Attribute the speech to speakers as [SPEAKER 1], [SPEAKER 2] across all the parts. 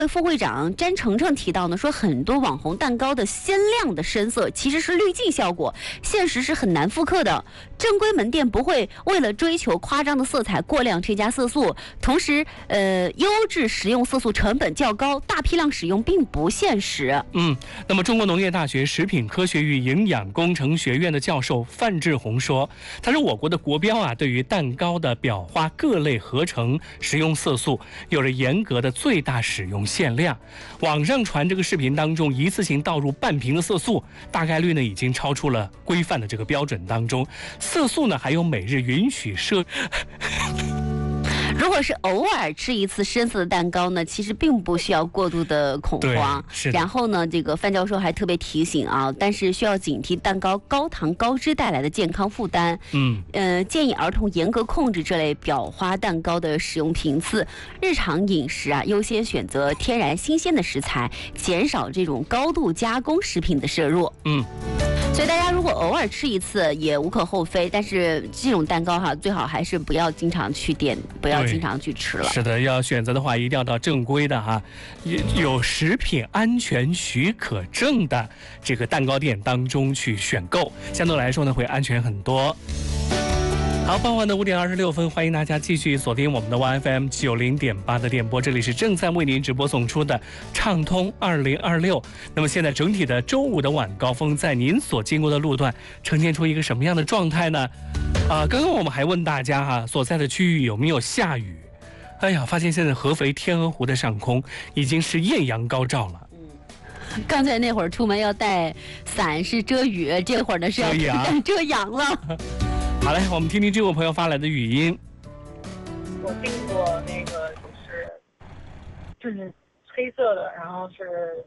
[SPEAKER 1] 副会长詹程程提到呢，说很多网红蛋糕的鲜亮的深色其实是滤镜效果，现实是很难复刻的。正规门店不会为了追求夸张的色彩过量添加色素，同时优质食用色素成本较高，大批量使用并不现实。
[SPEAKER 2] 那么中国农业大学食品科学与营养工程学院的教授范志红说，他说我国的国标啊，对于蛋糕的裱花各类合成食用色素有着严格的最大使用限量。网上传这个视频当中，一次性倒入半瓶的色素，大概率呢已经超出了规范的这个标准当中。色素呢还有每日允许摄。
[SPEAKER 1] 如果是偶尔吃一次深色的蛋糕呢，其实并不需要过度的恐慌。然后呢，这个范教授还特别提醒啊，但是需要警惕蛋糕高糖高脂带来的健康负担。建议儿童严格控制这类裱花蛋糕的使用频次，日常饮食啊优先选择天然新鲜的食材，减少这种高度加工食品的摄入。所以大家如果偶尔吃一次也无可厚非，但是这种蛋糕哈，最好还是不要经常去点，不要经常去吃了。
[SPEAKER 2] 是的，要选择的话，一定要到正规的哈，有食品安全许可证的这个蛋糕店当中去选购，相对来说呢会安全很多。好，傍晚的5点26分，欢迎大家继续锁定我们的 YFM 90.8的电波，这里是正在为您直播送出的畅通2026。那么现在整体的周五的晚高峰，在您所经过的路段呈现出一个什么样的状态呢？刚刚我们还问大家哈，所在的区域有没有下雨？哎呀，发现现在合肥天鹅湖的上空已经是艳阳高照了。
[SPEAKER 1] 刚才那会儿出门要带伞是遮雨，这会儿呢是要遮阳了。
[SPEAKER 2] 好嘞，我们听听这位朋友发来的语音。
[SPEAKER 3] 我订过那个就是黑色的，然后是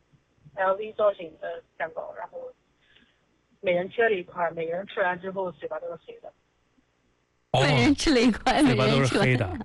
[SPEAKER 3] LV 造型的蛋糕，然后每人切了一块，每个人吃完之后嘴巴都是黑的。
[SPEAKER 1] 每人吃了一块，
[SPEAKER 2] 嘴巴都是黑的。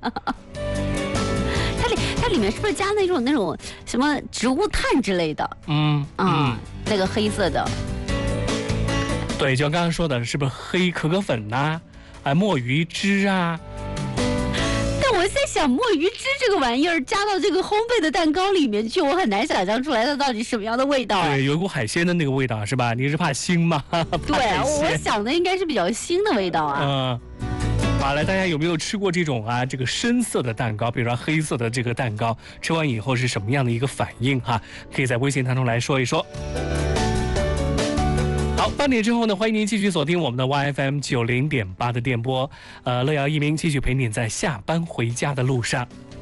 [SPEAKER 1] 它里面是不是加那种什么植物炭之类的？那个黑色的。
[SPEAKER 2] 对，就刚刚说的，是不是黑可可粉呐、墨鱼汁啊？
[SPEAKER 1] 但我在想，墨鱼汁这个玩意儿加到这个烘焙的蛋糕里面去，我很难想象出来它到底什么样的味道。
[SPEAKER 2] 对，有一股海鲜的那个味道是吧？你是怕腥吗？
[SPEAKER 1] 对，我想的应该是比较腥的味道啊。
[SPEAKER 2] 好了，大家有没有吃过这种这个深色的蛋糕，比如说黑色的这个蛋糕，吃完以后是什么样的一个反应哈？可以在微信当中来说一说。好，8点之后呢，欢迎您继续锁定我们的 YFM 90.8的电波。乐瑶一鸣继续陪您在下班回家的路上。